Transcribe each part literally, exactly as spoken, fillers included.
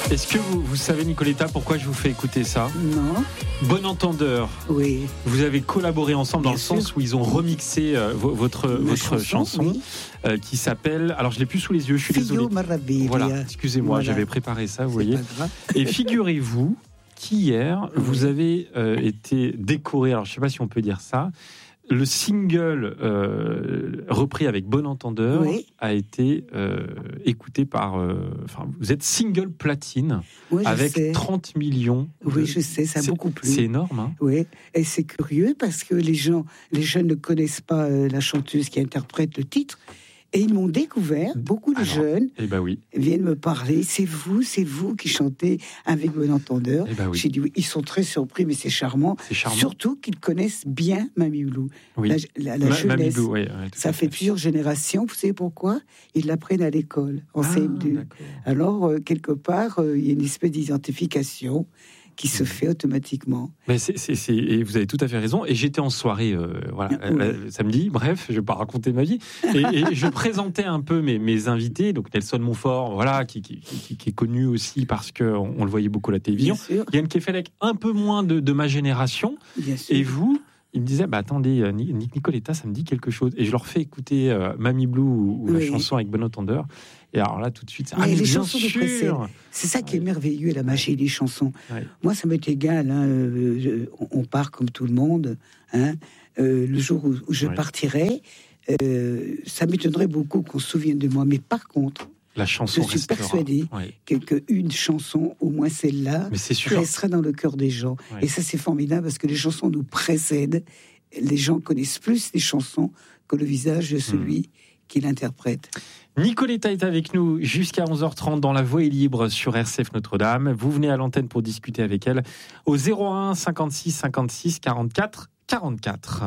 Est-ce que vous, vous savez, Nicoletta, pourquoi je vous fais écouter ça ? Non. Bon entendeur. Oui. Vous avez collaboré ensemble dans Bien le sûr. sens où ils ont remixé euh, vo- votre, Ma votre chanson, chanson, oui. euh, qui s'appelle... Alors, je l'ai plus sous les yeux, je suis Figlio désolé. Maraviglia. Voilà, excusez-moi, Voilà. j'avais préparé ça, vous C'est voyez. pas grave. Et figurez-vous qu'hier, Oui. vous avez euh, été décoré, alors je ne sais pas si on peut dire ça, le single euh, repris avec Bon Entendeur Oui. a été euh, écouté par... euh, Enfin, vous êtes single platine Oui, je avec sais. trente millions. Oui, de- je sais, ça a C'est- beaucoup plu. C'est énorme, hein. Oui, et c'est curieux parce que les gens, les jeunes ne connaissent pas euh, la chanteuse qui interprète le titre. Et ils m'ont découvert, beaucoup de Alors, jeunes Eh ben oui. viennent me parler. C'est vous, c'est vous qui chantez avec Bon Entendeur. Eh ben oui. J'ai dit oui, ils sont très surpris, mais c'est charmant. C'est charmant. Surtout qu'ils connaissent bien Mamie Blue. Oui. La, la- la Ma- jeunesse. Mamie Blue, ouais, ouais, tout Ça à fait plusieurs générations. Vous savez pourquoi ? Ils l'apprennent à l'école, en Ah, C M deux. d'accord. Alors, euh, quelque part, euh, il y a une espèce d'identification qui se fait automatiquement. Mais c'est, c'est, c'est- et vous avez tout à fait raison. Et j'étais en soirée, euh, voilà, Ah, oui. euh, samedi. Bref, je vais pas raconter ma vie. Et, et je présentais un peu mes, mes invités. Donc Nelson Montfort, voilà, qui, qui, qui, qui est connu aussi parce que on, on le voyait beaucoup à la télévision. Bien sûr, Yann Kefelec, un peu moins de, de ma génération. bien sûr. Et vous, il me disait, bah attendez, euh, Ni- Nicoletta, ça me dit quelque chose. Et je leur fais écouter euh, Mamie Blue ou, ou la Oui. chanson avec Bon Entendeur. Et alors là, tout de suite, c'est Mais ah, mais les bien chansons de sûr. précèdent. C'est ça qui est Ouais. merveilleux, la magie des chansons. Ouais. Moi, ça m'est égal. Hein, euh, je- on- on part comme tout le monde. Hein. Euh, le jour où, où je Ouais. partirai, euh, ça m'étonnerait beaucoup qu'on se souvienne de moi. Mais par contre, La chanson je suis restera. persuadée Ouais. que, que une chanson, au moins celle-là, Mais c'est sûr. restera dans le cœur des gens. Ouais. Et ça, c'est formidable parce que les chansons nous précèdent. Les gens connaissent plus les chansons que le visage de celui Hmm. qui l'interprète. Nicoletta est avec nous jusqu'à onze heures trente dans La Voix est libre sur R C F Notre-Dame. Vous venez à l'antenne pour discuter avec elle au zéro un cinquante-six cinquante-six quarante-quatre quarante-quatre.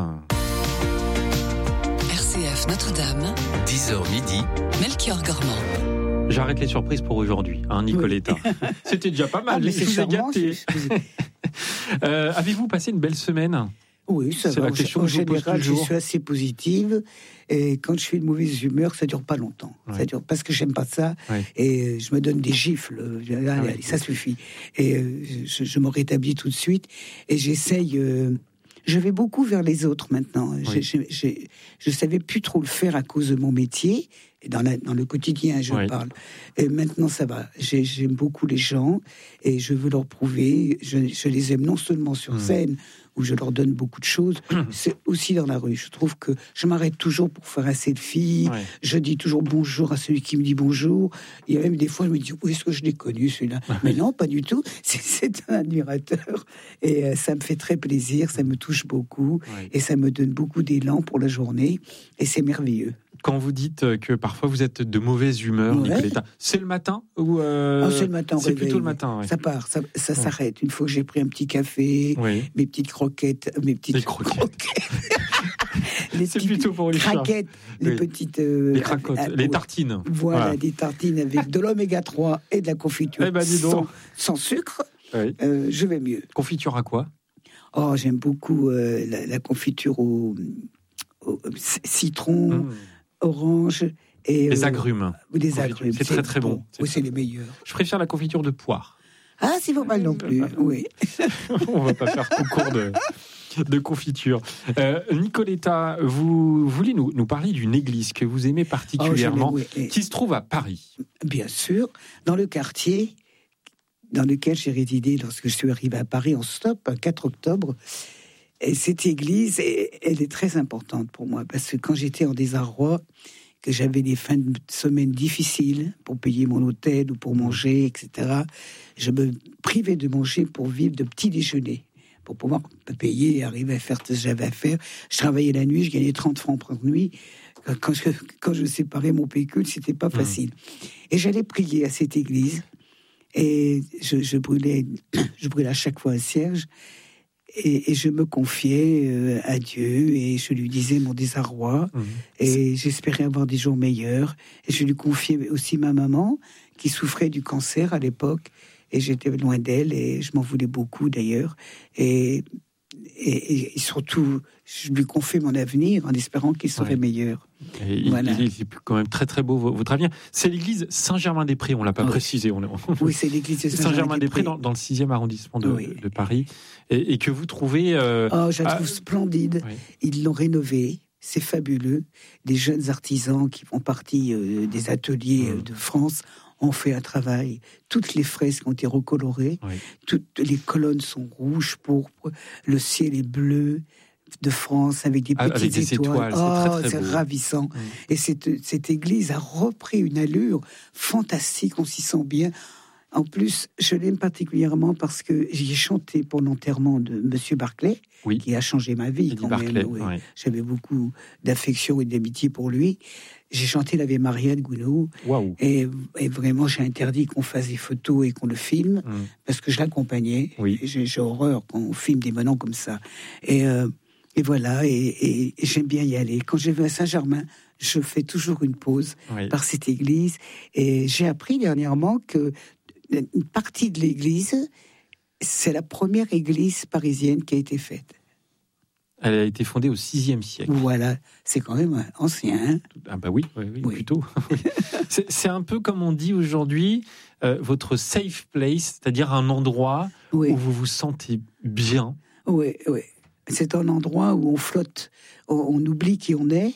R C F Notre-Dame, dix heures midi, Melchior Gormand. J'arrête les surprises pour aujourd'hui, hein, Nicoletta. C'était déjà pas mal, Ah, mais je c'est vous ai charmant, gâté. je- Euh, avez-vous passé une belle semaine ? Oui, ça C'est va. la question En que je vous pose général, je toujours. suis assez positive. Et quand je suis de mauvaise humeur, ça dure pas longtemps. Ouais. Ça dure parce que j'aime pas ça. Ouais. Et euh, je me donne des gifles. Allez, Ah ouais. allez, ça suffit. Et euh, je, je me rétablis tout de suite. Et j'essaye. euh, je vais beaucoup vers les autres maintenant. Oui. J'ai- j'ai- j'ai- je savais plus trop le faire à cause de mon métier. Et dans, la- dans le quotidien, je Oui. parle. Et maintenant, ça va. J'ai- J'aime beaucoup les gens et je veux leur prouver. Je, je les aime non seulement sur Mm. scène, où je leur donne beaucoup de choses, c'est aussi dans la rue. Je trouve que je m'arrête toujours pour faire un selfie. Ouais. Je dis toujours bonjour à celui qui me dit bonjour. Il y a même des fois, je me dis, où est-ce que je l'ai connu, celui-là ? Mais non, pas du tout. C'est- C'est un admirateur. Et euh, ça me fait très plaisir, ça me touche beaucoup. Ouais. Et ça me donne beaucoup d'élan pour la journée. Et c'est merveilleux. Quand vous dites que parfois vous êtes de mauvaise humeur, Ouais. Nicoletta, c'est le matin ou euh, Ah, c'est le matin au C'est réveil, plutôt le oui. matin. Ouais. Ça part, ça, ça Ouais. s'arrête. Une fois que j'ai pris un petit café, Oui. mes petites croquettes, mes petites Les croquettes. les C'est petites plutôt pour les chats. craquettes, les Oui. petites... euh, Les cracottes, ah, les ouais. tartines. Voilà, des tartines avec de l'oméga trois et de la confiture Eh ben, dis sans, donc. sans sucre, Oui. euh, je vais mieux. Confiture à quoi ? Oh, j'aime beaucoup euh, la, la confiture au, au c- citron, Mmh. orange et... Les euh, agrumes. ou des Confiture. agrumes. C'est très très bon. Oui, C'est c'est les meilleurs. Je préfère la confiture de poire. Ah, c'est pas mal non plus, oui. On va pas faire concours de, de confiture. Euh, Nicoletta, vous voulez nous, nous parler d'une église que vous aimez Oh, je particulièrement, l'aime, oui. Et- qui se trouve à Paris. Bien sûr, dans le quartier dans lequel j'ai résidé lorsque je suis arrivé à Paris en stop, le quatre octobre. Et cette église, elle est très importante pour moi, parce que quand j'étais en désarroi, que j'avais des fins de semaine difficiles pour payer mon hôtel ou pour manger, et cetera, je me privais de manger pour vivre de petits déjeuners, pour pouvoir me payer et arriver à faire ce que j'avais à faire. Je travaillais la nuit, je gagnais trente francs par nuit. Quand je, quand je séparais mon pécule, c'était pas facile. Mmh. Et j'allais prier à cette église, et je, je brûlais, je brûlais à chaque fois un cierge. Et, et je me confiais euh, à Dieu et je lui disais mon désarroi mmh. et j'espérais avoir des jours meilleurs. Et je lui confiais aussi ma maman qui souffrait du cancer à l'époque et j'étais loin d'elle et je m'en voulais beaucoup d'ailleurs. Et et, et surtout, je lui confie mon avenir en espérant qu'il serait ouais. meilleur. Et voilà. Il est quand même très très beau votre avenir. C'est l'église Saint-Germain-des-Prés, on l'a pas oui. précisé. On est... Oui, c'est l'église Saint-Germain-des-Prés, Saint-Germain-des-Prés dans, dans le sixième arrondissement de, oui. de Paris, et, et que vous trouvez. Euh, oh, je la trouve à... splendide. Oui. Ils l'ont rénovée. C'est fabuleux. Des jeunes artisans qui font partie euh, des ateliers mmh. de France ont fait un travail. Toutes les fresques ont été recolorées. Oui. Toutes les colonnes sont rouges, pourpres. Le ciel est bleu de France avec des petites avec des étoiles. étoiles. Oh, c'est, très, très c'est beau. ravissant. Mmh. Et cette, cette église a repris une allure fantastique. On s'y sent bien. En plus, je l'aime particulièrement parce que j'y ai chanté pour l'enterrement de Monsieur Barclay, oui. qui a changé ma vie quand Barclay, même. Oui. Oui. J'avais beaucoup d'affection et d'amitié pour lui. J'ai chanté l'Ave Maria de Gounod. Wow. Et, et vraiment, j'ai interdit qu'on fasse des photos et qu'on le filme, mm. parce que je l'accompagnais. Oui. J'ai, j'ai horreur quand on filme des menants comme ça. Et, euh, et voilà, et, et, et j'aime bien y aller. Quand je vais à Saint-Germain, je fais toujours une pause oui. par cette église. Et j'ai appris dernièrement que une partie de l'église, c'est la première église parisienne qui a été faite. Elle a été fondée au sixième siècle. Voilà, c'est quand même ancien. Hein ah bah oui, oui, oui, oui. plutôt. c'est, c'est un peu comme on dit aujourd'hui, euh, votre safe place, c'est-à-dire un endroit oui. où vous vous sentez bien. Oui, oui. C'est un endroit où on flotte, on, on oublie qui on est,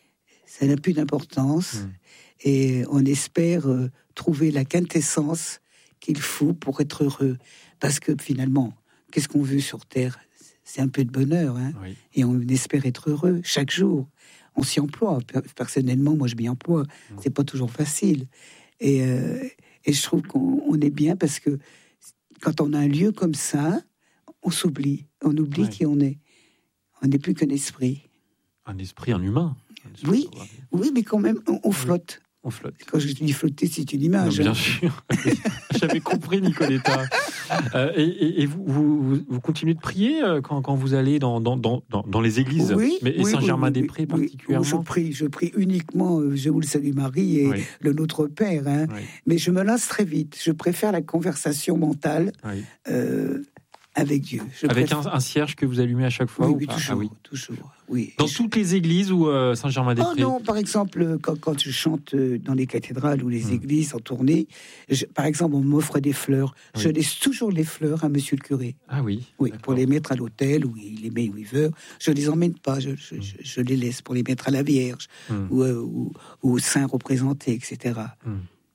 ça n'a plus d'importance, mmh. et on espère euh, trouver la quintessence qu'il faut pour être heureux. Parce que finalement, qu'est-ce qu'on veut sur Terre ? C'est un peu de bonheur, hein, oui. et on espère être heureux chaque jour. On s'y emploie. Personnellement, moi, je m'y emploie. Mmh. C'est pas toujours facile. Et, euh, et je trouve qu'on on est bien parce que quand on a un lieu comme ça, on s'oublie. On oublie ouais. qui on est. On n'est plus qu'un esprit. Un esprit, un humain. Un oui, oui, mais quand même, on, on flotte. On flotte. Quand je dis flotter, c'est une image. Non, bien hein. sûr. J'avais compris, Nicoletta. Euh, et, et, et vous, vous, vous continuez de prier quand, quand vous allez dans, dans, dans, dans les églises, oui, mais oui, Saint-Germain-des-Prés oui, oui, particulièrement. Je prie, je prie uniquement, je vous le salue Marie et oui. le Notre Père. Hein. Oui. Mais je me lasse très vite. Je préfère la conversation mentale. Oui. Euh, avec Dieu. Je avec préfère... un, un cierge que vous allumez à chaque fois oui, ou oui, pas toujours, ah, oui. toujours. Oui. Dans je... toutes les églises ou euh, Saint-Germain-des-Prés? Oh non, par exemple, quand, quand je chante dans les cathédrales ou les mmh. églises en tournée, je, par exemple, on m'offre des fleurs. Oui. Je laisse toujours les fleurs à monsieur le curé. Ah oui? Oui, d'accord. pour les mettre à l'hôtel où il les met où il veut. Je les emmène pas, je, je, mmh. je, je les laisse pour les mettre à la Vierge mmh. ou, euh, ou, ou aux saints représentés, et cetera. Mmh.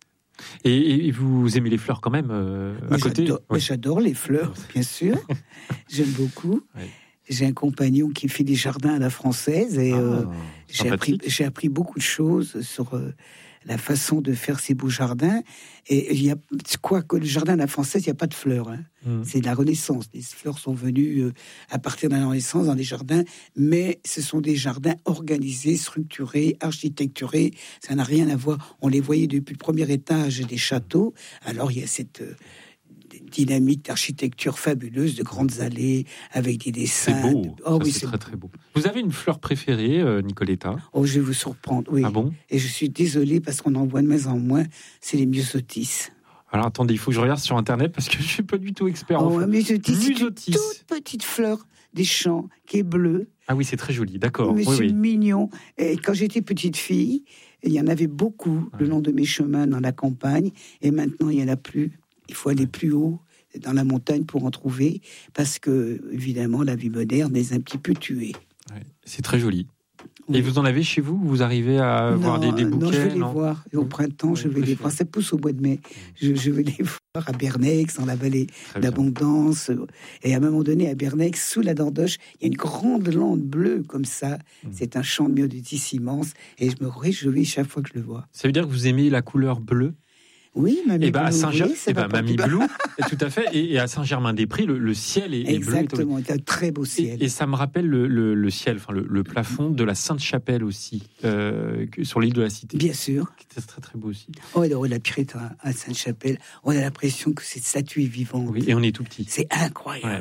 Et, et vous aimez les fleurs quand même euh, à côté? J'adore, oui. j'adore les fleurs, bien sûr. J'aime beaucoup. Oui. J'ai un compagnon qui fait des jardins à la française et ah, euh, j'ai, appris, j'ai appris beaucoup de choses sur euh, la façon de faire ces beaux jardins. Et il y a quoi que le jardin à la française, il n'y a pas de fleurs. Hein. Mmh. C'est de la Renaissance. Les fleurs sont venues euh, à partir de la Renaissance dans les jardins, mais ce sont des jardins organisés, structurés, architecturés. Ça n'a rien à voir. On les voyait depuis le premier étage des châteaux. Alors il y a cette euh, dynamique d'architecture fabuleuse, de grandes allées avec des dessins. C'est beau. De... Oh, ça, oui, c'est, c'est très très beau. Vous avez une fleur préférée, euh, Nicoletta? Oh, je vais vous surprendre. Oui. Ah bon? Et je suis désolée parce qu'on en voit de moins en moins. C'est les myosotis. Alors attendez, il faut que je regarde sur internet parce que je suis pas du tout expert oh, en fleurs. Myosotis, c'est une toute petite fleur des champs qui est bleue. Ah oui, c'est très joli, d'accord. Mais oui, c'est oui. mignon. Et quand j'étais petite fille, il y en avait beaucoup ouais. le long de mes chemins dans la campagne. Et maintenant, il n'y en a plus. Il faut aller ouais. plus haut dans la montagne pour en trouver, parce que, évidemment, la vie moderne les a un petit peu tués. Ouais, c'est très joli. Oui. Et vous en avez chez vous? Vous arrivez à non, voir des, des bouquets? Non, je vais les non voir. Au printemps, oui, je vais les voir. Ça pousse au mois de mai. Je, je vais les voir à Bernex, dans la vallée très d'Abondance. Bien. Et à un moment donné, à Bernex, sous la Dordoche, il y a une grande lande bleue comme ça. Mmh. C'est un champ de myosotis immense. Et je me réjouis chaque fois que je le vois. Ça veut dire que vous aimez la couleur bleue? Oui, Mamie et bah, Blue. À Saint-Ger- oui, et bah, Mamie Blue, tout à fait. Et, et à Saint-Germain-des-Prés, le, le ciel est, est bleu. Exactement, c'est un très beau ciel. Et, et ça me rappelle le, le, le ciel, enfin le, le plafond de la Sainte-Chapelle aussi, euh, sur l'île de la Cité. Bien sûr. C'est très très beau aussi. Oh, alors la Pirette à Sainte-Chapelle, on a l'impression que cette statue est vivante. Oui, et on est tout petit. C'est incroyable. Ouais.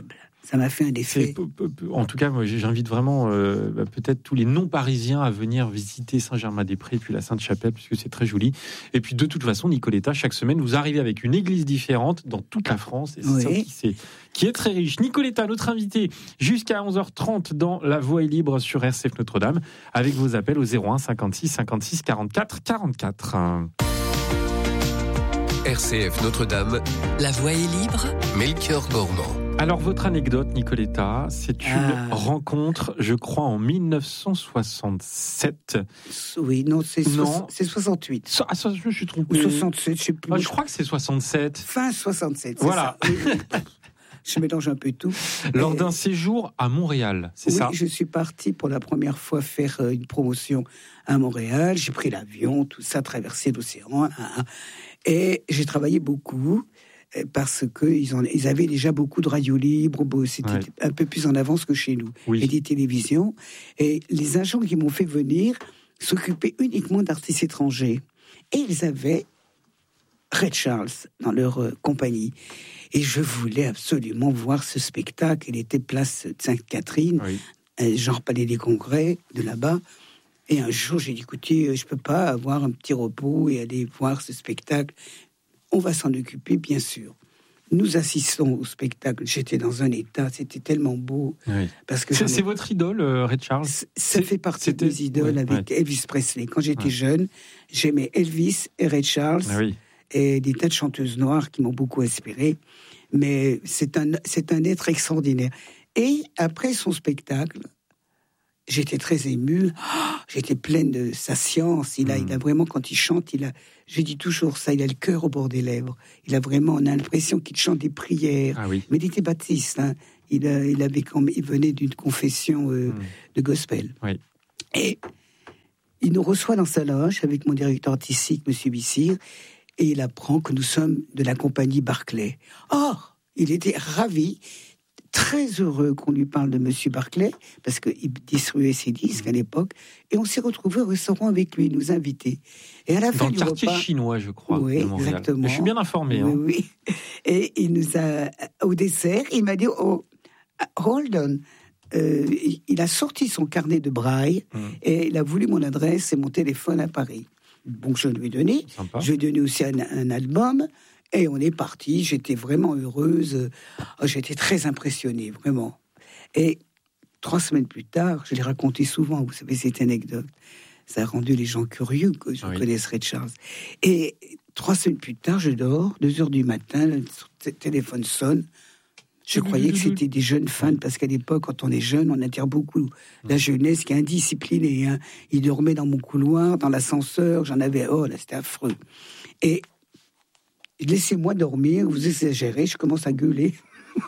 Ça m'a fait un effet. C'est, en tout cas, moi, j'invite vraiment euh, bah, peut-être tous les non-parisiens à venir visiter Saint-Germain-des-Prés, puis la Sainte-Chapelle, puisque c'est très joli. Et puis, de toute façon, Nicoletta, chaque semaine, vous arrivez avec une église différente dans toute la France. Et c'est Oui. ça qui, c'est, qui est très riche. Nicoletta, notre invitée, jusqu'à onze heures trente dans La Voix est libre sur R C F Notre-Dame, avec vos appels au zéro un cinquante-six cinquante-six quarante-quatre quarante-quatre. R C F Notre-Dame, La Voix est libre. Melchior Gormand. Alors, votre anecdote, Nicoletta, c'est une Ah. rencontre, je crois, en dix-neuf cent soixante-sept. Oui, non, c'est, Non. soix- c'est soixante-huit. So- Ah, ça, je me suis Ou trompé. soixante-sept, je sais plus. Ah, je crois que c'est soixante-sept. Fin soixante-sept, c'est Voilà. ça. Oui, oui. Je mélange un peu tout. Lors Mais- d'un séjour à Montréal, c'est oui, ça? je suis partie pour la première fois faire euh, une promotion à Montréal. J'ai pris l'avion, tout ça, traversé l'océan. Hein, hein. Et j'ai travaillé beaucoup euh, parce qu'ils ils avaient déjà beaucoup de radios libres. Bon, c'était Ouais. un peu plus en avance que chez nous. Oui. Et des télévisions. Et les agents qui m'ont fait venir s'occupaient uniquement d'artistes étrangers. Et ils avaient Ray Charles dans leur euh, compagnie. Et je voulais absolument voir ce spectacle. Il était place Sainte-Catherine, Oui. euh, genre Palais des Congrès, de là-bas. Et un jour, j'ai dit, écoutez, euh, je peux pas avoir un petit repos et aller voir ce spectacle. On va s'en occuper, bien sûr. Nous assistons au spectacle. J'étais dans un état, c'était tellement beau. Oui. Parce que C'est, j'en ai- c'est votre idole, euh, Ray Charles? C- ça fait partie de c'était- mes idoles ouais, avec ouais. Elvis Presley. Quand j'étais Ouais. jeune, j'aimais Elvis et Ray Charles. Ah oui. Et des tas de chanteuses noires qui m'ont beaucoup inspiré. Mais c'est un, c'est un être extraordinaire. Et après son spectacle, j'étais très émue. Oh, j'étais pleine de sa science. Il a, Mm. il a vraiment, quand il chante, il a, je dis toujours ça, il a le cœur au bord des lèvres. Il a vraiment, on a l'impression qu'il chante des prières. Ah oui. Mais il était baptiste. Hein. Il, a, il, avait, quand même- il venait d'une confession euh, Mm. de gospel. Oui. Et il nous reçoit dans sa loge avec mon directeur artistique, M. Bissir, et il apprend que nous sommes de la compagnie Barclay. Or, il était ravi, très heureux qu'on lui parle de M. Barclay, parce qu'il distribuait ses disques à l'époque, et on s'est retrouvés au restaurant avec lui, il nous invitait. Et à la Dans fin le du quartier repas, chinois, je crois. Oui, de Montréal. exactement. Je suis bien informé. oui, hein. oui. Et il nous a, au dessert, il m'a dit, oh, hold on. Euh, il- il a sorti son carnet de braille Mm. et il a voulu mon adresse et mon téléphone à Paris. Donc je lui ai donné. Sympa. Je lui ai donné aussi un, un album et on est parti. J'étais vraiment heureuse. Oh, j'étais très impressionnée, vraiment. Et trois semaines plus tard, je l'ai raconté souvent, vous savez, cette anecdote. Ça a rendu les gens curieux que je Oui. connaisse Ray Charles. Et trois semaines plus tard, je dors, deux heures du matin, le t- téléphone sonne. Je croyais que c'était des jeunes fans, parce qu'à l'époque, quand on est jeune, on attire beaucoup la jeunesse qui est indisciplinée. Hein. Ils dormaient dans mon couloir, dans l'ascenseur, j'en avais... Oh, là, c'était affreux. Et laissez-moi dormir, vous exagérez, je commence à gueuler.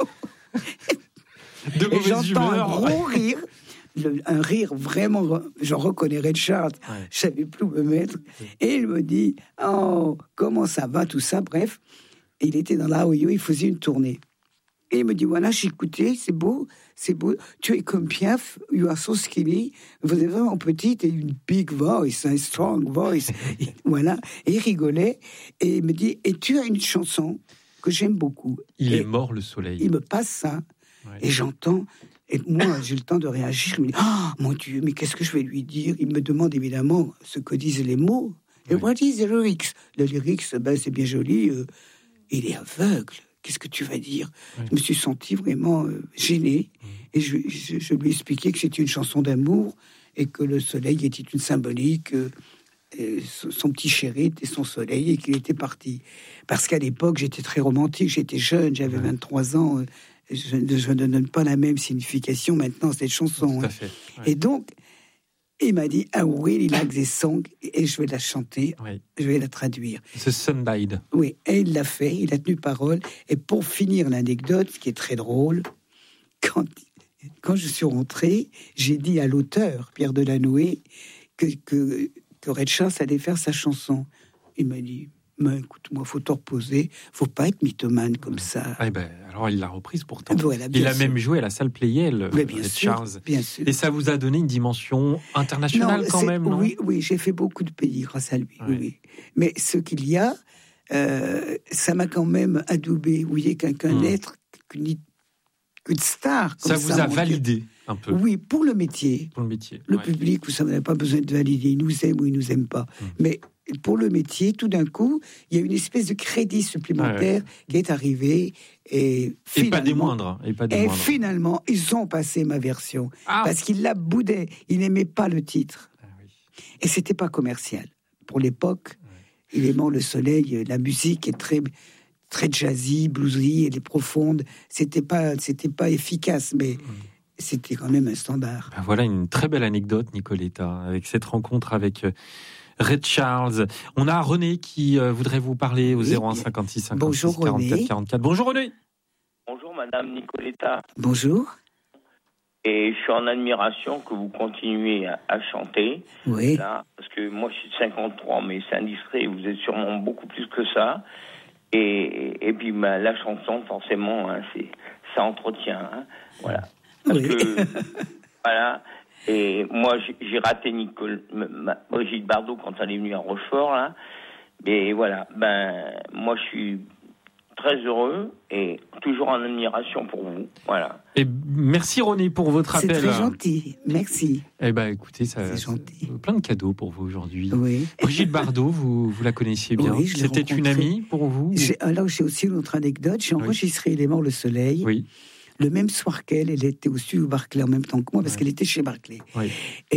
De Et mauvaise j'entends un humeur. gros rire, le- un rire vraiment, je reconnais Ray Charles, Ouais. je savais plus où me mettre. Et il me dit, oh, comment ça va, tout ça, bref. Et il était dans la Ohio, il faisait une tournée. Et il me dit, voilà, j'ai écouté, c'est beau, c'est beau. Tu es comme Piaf, you are so skinny, vous êtes vraiment petite et une big voice, un strong voice. Et voilà. Et il rigolait. Et il me dit, et tu as une chanson que j'aime beaucoup. Il Et est mort le soleil. il me passe ça. Ouais. Et j'entends, et moi, j'ai le temps de réagir. Je me dis, ah, mon Dieu, mais qu'est-ce que je vais lui dire? Il me demande évidemment ce que disent les mots. Et Oui. what is the lyrics? Le lyrics, ben, c'est bien joli. euh, il est aveugle. Qu'est-ce que tu vas dire? Oui. Je me suis senti vraiment euh, gêné. Et je, je- je lui ai expliqué que c'était une chanson d'amour et que le soleil était une symbolique. euh, euh, son son petit chéri était son soleil et qu'il était parti. Parce qu'à l'époque, j'étais très romantique, j'étais jeune, j'avais Ouais. vingt-trois ans. euh, Je, ne- je ne donne pas la même signification maintenant à cette chanson. Tout hein. à fait. Ouais. Et donc, il m'a dit, I really like this song, et je vais la chanter, Oui. je vais la traduire. The Sun Died. Oui, et il l'a fait, il a tenu parole. Et pour finir l'anecdote, ce qui est très drôle, quand, quand je suis rentré, j'ai dit à l'auteur, Pierre Delanoë, que, que, que Ray Charles allait faire sa chanson. Il m'a dit, mais écoute-moi, faut te reposer, faut pas être mythomane comme ça. Ah, ben, alors il l'a reprise pourtant. Voilà, bien Il a sûr. même joué à la salle Playel, Mais bien Ray sûr, Charles. bien sûr. Et ça vous a donné une dimension internationale Non, quand c'est- même, non? Oui, oui, j'ai fait beaucoup de pays grâce à lui. oui, Ouais. oui. Mais ce qu'il y a, euh, ça m'a quand même adoubé. Vous voyez, qu'un qu'un Mm. être, qu'une- qu'une star. Comme ça vous ça, a validé un peu. Oui, pour le métier. Pour le métier. Le ouais. public, vous savez, n'a pas besoin de valider. Il nous aime ou il nous aime pas. Mmh. Mais pour le métier, tout d'un coup, il y a une espèce de crédit supplémentaire ouais, ouais. qui est arrivé. Et, et pas des moindres. Et, pas des et moindres. finalement, ils ont passé ma version. Ah. Parce qu'ils la boudaient. Ils n'aimaient pas le titre. Ah, oui. Et c'était pas commercial. Pour l'époque, ouais. il aimait le soleil. La musique est très, très jazzy, bluesy, elle est profonde. C'était pas, c'était pas efficace, mais... Mmh. C'était quand même un standard. Ben voilà une très belle anecdote, Nicoletta, avec cette rencontre avec Ray Charles. On a René qui euh, voudrait vous parler au oui. zéro un cinquante-six cinquante-six quarante-quatre quarante-quatre. Bonjour René. Bonjour Madame Nicoletta. Bonjour. Et je suis en admiration que vous continuez à, à chanter. Oui. Là, parce que moi je suis de cinquante-trois, mais c'est indiscret, vous êtes sûrement beaucoup plus que ça. Et, et puis bah, la chanson, forcément, hein, c'est, ça entretient. Hein, voilà. Parce oui. que, voilà, et moi j'ai raté Nicole, ma, Brigitte Bardot quand elle est venue à Rochefort, là, et voilà, ben, moi je suis très heureux et toujours en admiration pour vous, voilà. Et merci René pour votre appel. C'est très gentil, merci. Eh ben écoutez, ça, c'est gentil. Plein de cadeaux pour vous aujourd'hui. Oui. Brigitte Bardot, vous, vous la connaissiez bien. Oui, c'était une amie pour vous. J'ai, alors j'ai aussi une autre anecdote, j'ai enregistré oui. Il est mort le soleil. Oui. Le même soir qu'elle, elle était au studio Barclay en même temps que moi, parce ouais. qu'elle était chez Barclay. Oui.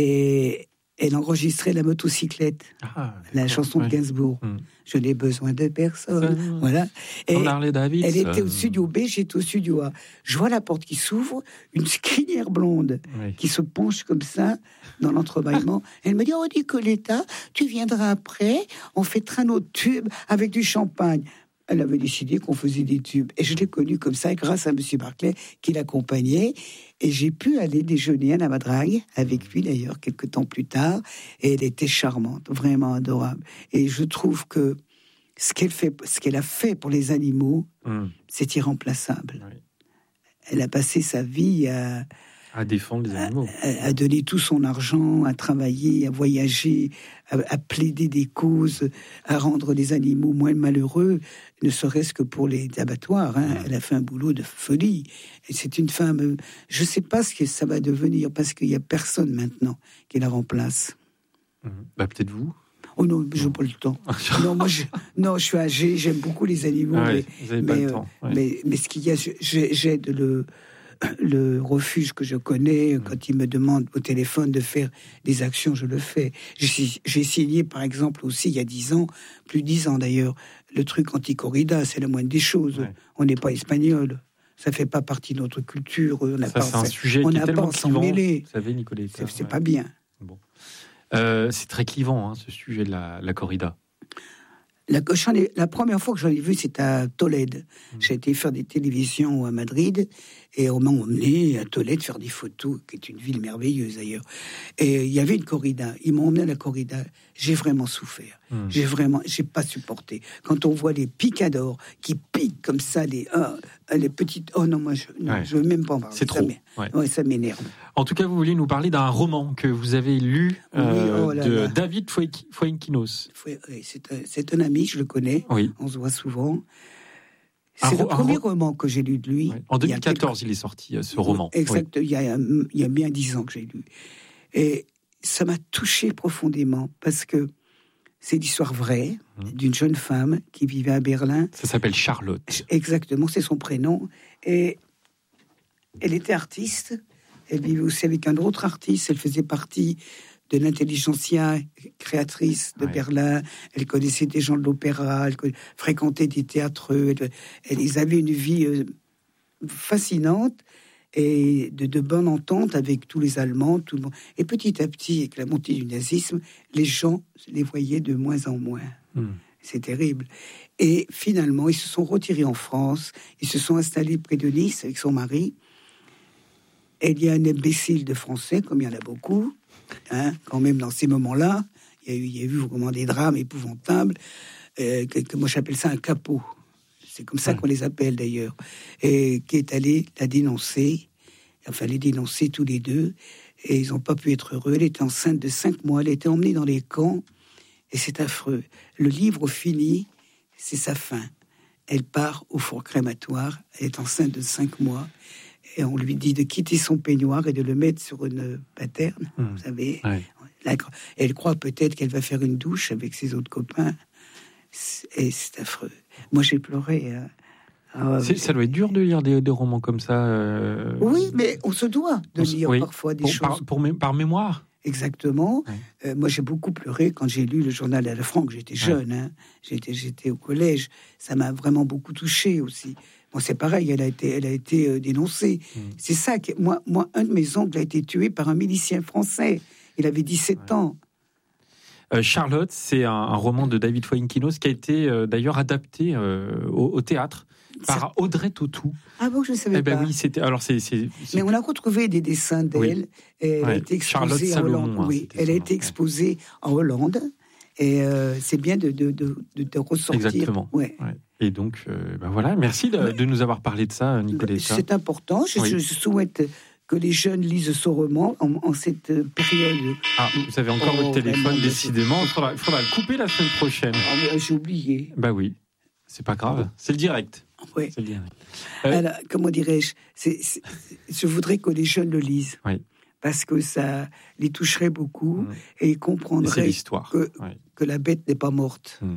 Et elle enregistrait la motocyclette, ah, la chanson ouais. de Gainsbourg. Hum. Je n'ai besoin de personne. Ça, voilà. Et David, elle était au studio B, j'étais au studio A. Je vois la porte qui s'ouvre, une crinière blonde oui. qui se penche comme ça dans l'entrebâillement. Elle me dit, oh Nicoletta, tu viendras après, on fêtera nos tubes avec du champagne. Elle avait décidé qu'on faisait des tubes. Et je l'ai connue comme ça grâce à M. Barclay qui l'accompagnait. Et j'ai pu aller déjeuner à la Madrague, avec lui d'ailleurs, quelques temps plus tard. Et elle était charmante, vraiment adorable. Et je trouve que ce qu'elle, fait, ce qu'elle a fait pour les animaux, mmh. c'est irremplaçable. Oui. Elle a passé sa vie à... À défendre les animaux. À, à donner tout son argent, à travailler, à voyager, à, à plaider des causes, à rendre les animaux moins malheureux, ne serait-ce que pour les abattoirs. Hein. Mmh. Elle a fait un boulot de folie. Et c'est une femme... Je ne sais pas ce que ça va devenir, parce qu'il n'y a personne maintenant qui la remplace. Mmh. Bah, peut-être vous. Oh non, je n'ai pas le temps. non, moi, je, non, je suis âgée, j'aime beaucoup les animaux. Ah mais, ouais, vous n'avez pas mais, le temps. Ouais. Mais, mais ce qu'il y a, j'aide le... le refuge que je connais, mmh. quand il me demande au téléphone de faire des actions, je le fais. J'ai, j'ai signé, par exemple, aussi, il y a dix ans, plus de dix ans d'ailleurs, le truc anti-corrida, c'est la moindre des choses. Ouais. On n'est pas espagnol. Ça fait pas partie de notre culture. On n'a Ça, pas, c'est un sujet on qui n'a est tellement pas à s'en mêler. Vous savez, Nicoletta. C'est, c'est ouais. pas bien. Bon. Euh, c'est très clivant, hein, ce sujet de la, la corrida. La, la première fois que j'en ai vu, c'était à Tolède. Mmh. J'ai été faire des télévisions à Madrid et on m'a emmené à Tolède faire des photos, qui est une ville merveilleuse d'ailleurs. Et il y avait une corrida. Ils m'ont emmené à la corrida. J'ai vraiment souffert. Mmh. J'ai vraiment, j'ai pas supporté. Quand on voit les picadors qui piquent comme ça, les, oh, les petites. Oh non, moi, je ne ouais. veux même pas en parler. C'est trop. Ça, ouais. Ouais, ça m'énerve. En tout cas, vous voulez nous parler d'un roman que vous avez lu euh, oui, oh là de là. David Fuenquinos. Oui, c'est, un, c'est un ami, je le connais. Oui. On se voit souvent. C'est un le ro- premier ro- roman que j'ai lu de lui. Oui. En deux mille quatorze, il, quelques... il est sorti, ce roman. Exact, oui. il, y a, il y a bien dix ans que j'ai lu. Et ça m'a touché profondément, parce que c'est l'histoire vraie mmh. d'une jeune femme qui vivait à Berlin. Ça s'appelle Charlotte. Exactement, c'est son prénom. Et elle était artiste. Elle vivait aussi avec un autre artiste. Elle faisait partie de l'intelligentsia créatrice de ouais. Berlin. Elle connaissait des gens de l'opéra. Elle fréquentait des théâtreux. Elle, elle, ils avaient une vie euh, fascinante et de, de bonne entente avec tous les Allemands. Tout le monde. Et petit à petit, avec la montée du nazisme, les gens les voyaient de moins en moins. Mmh. C'est terrible. Et finalement, ils se sont retirés en France. Ils se sont installés près de Nice avec son mari. Et il y a un imbécile de Français, comme il y en a beaucoup, hein, quand même dans ces moments-là. Il y a eu, il y a eu vraiment des drames épouvantables, euh, que, que moi j'appelle ça un capot. C'est comme ça ouais. qu'on les appelle d'ailleurs. Et qui est allé la dénoncer, enfin les dénoncer tous les deux, et ils n'ont pas pu être heureux. Elle était enceinte de cinq mois, elle était emmenée dans les camps, et c'est affreux. Le livre finit, c'est sa fin. Elle part au four crématoire, elle est enceinte de cinq mois, et on lui dit de quitter son peignoir et de le mettre sur une paterne, mmh. vous savez. Ouais. La, elle croit peut-être qu'elle va faire une douche avec ses autres copains. Et c'est affreux. Moi, j'ai pleuré. Hein. Ah, c'est, ça doit être dur de lire des, des romans comme ça. Euh... Oui, mais on se doit de on lire oui. parfois des pour, choses. Par, pour mé- par mémoire. Exactement. Ouais. Euh, moi, j'ai beaucoup pleuré quand j'ai lu le journal à la Franck. J'étais jeune, ouais. hein. j'étais, j'étais au collège. Ça m'a vraiment beaucoup touchée aussi. Bon, c'est pareil, elle a été, elle a été euh, dénoncée. Mmh. C'est ça que moi, moi, un de mes oncles a été tué par un milicien français. Il avait dix-sept ouais. ans. Euh, Charlotte, c'est un, un roman de David Fuenquinos qui a été euh, d'ailleurs adapté euh, au, au théâtre par ça... Audrey Tautou. Ah bon, je ne savais eh ben pas. Oui, c'était. Alors c'est, c'est, c'est... Mais on a retrouvé des dessins d'elle. Oui. Elle ouais. a été exposée Charlotte en Hollande. Salomon, hein, oui, elle a été exposée ouais. en Hollande. Et euh, c'est bien de, de, de, de ressortir. Exactement. Ouais. Ouais. Et donc, euh, ben voilà, merci de, ouais. de nous avoir parlé de ça, Nicoletta. C'est important. Je, oui. je souhaite que les jeunes lisent ce roman en, en cette période. Ah, vous avez encore oh, votre téléphone, décidément. Il faudra, faudra le couper la semaine prochaine. Oh, j'ai oublié. Bah oui, c'est pas grave. C'est le direct. Oui. C'est le direct. Euh... Alors, comment dirais-je c'est, c'est, je voudrais que les jeunes le lisent. Oui. Parce que ça les toucherait beaucoup mmh. et ils comprendraient et que, ouais. que la bête n'est pas morte. Mmh.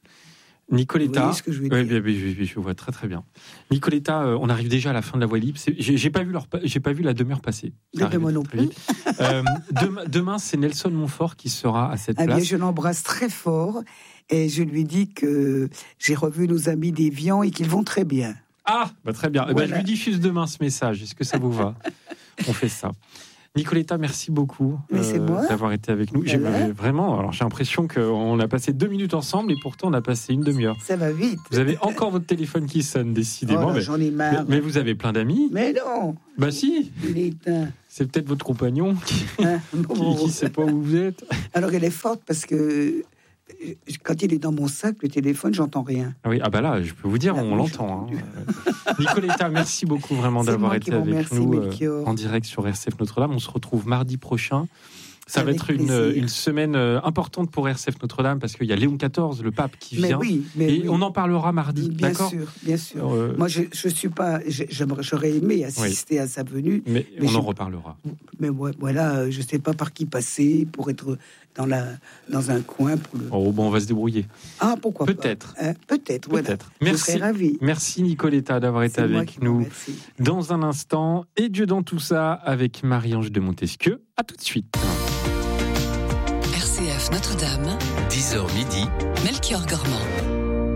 Nicoletta, ce que je, veux ouais, je, je, je vois très très bien. Nicoletta, euh, on arrive déjà à la fin de la voie libre. C'est, j'ai, j'ai pas vu leur, j'ai pas vu la demi-heure passer. De moi non plus. euh, demain, demain, c'est Nelson Montfort qui sera à cette ah place. Bien, je l'embrasse très fort et je lui dis que j'ai revu nos amis d'Évian et qu'ils vont très bien. Ah, bah très bien. Voilà. Eh ben, je lui diffuse demain ce message. Est-ce que ça vous va? On fait ça. Nicoletta, merci beaucoup euh, d'avoir été avec nous. J'ai, vraiment, alors j'ai l'impression qu'on a passé deux minutes ensemble et pourtant on a passé une demi-heure. Ça va vite. Vous avez encore votre téléphone qui sonne, décidément. Oh là, mais, j'en ai marre. Mais, mais vous avez plein d'amis. Mais non. Bah si. Il est éteint. C'est peut-être votre compagnon qui hein bon. qui ne sait pas où vous êtes. Alors elle est forte parce que quand il est dans mon sac, le téléphone, j'entends rien. Ah oui, ah bah là, je peux vous dire, ah on oui, l'entend. Hein. Nicoletta, merci beaucoup vraiment c'est d'avoir été avec remercie, nous euh, en direct sur R C F Notre-Dame. On se retrouve mardi prochain. Ça avec va être une, une semaine importante pour R C F Notre-Dame parce qu'il y a Léon quatorze, le pape, qui mais vient. Oui, mais et oui. on en parlera mardi, bien d'accord ? Bien sûr, bien sûr. Euh... Moi, je, je suis pas. Je, j'aurais aimé assister oui. à sa venue. Mais, mais on je, en reparlera. Mais voilà, je ne sais pas par qui passer pour être dans, la, dans un coin. Pour le... Oh, bon, on va se débrouiller. Ah, pourquoi Peut-être. pas hein, Peut-être, voilà. Peut-être. Merci. Je serais ravie. Merci, Nicoletta, d'avoir été C'est avec nous. Remercie. Dans un instant, et Dieu dans tout ça, avec Marie-Ange de Montesquieu. À tout de suite. R C F Notre-Dame, dix heures midi, Melchior Gormand.